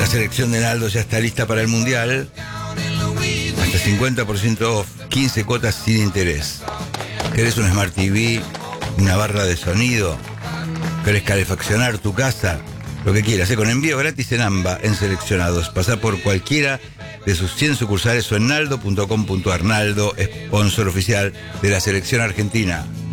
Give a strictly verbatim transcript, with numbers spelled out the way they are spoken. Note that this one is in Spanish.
La selección de Naldo ya está lista para el Mundial. Hasta cincuenta por ciento off, quince cuotas sin interés. ¿Querés un Smart T V? ¿Una barra de sonido? ¿Querés calefaccionar tu casa? Lo que quieras, ¿eh? Con envío gratis en AMBA, en seleccionados. Pasá por cualquiera de sus cien sucursales o en naldo punto com punto ar. Naldo, sponsor oficial de la selección argentina.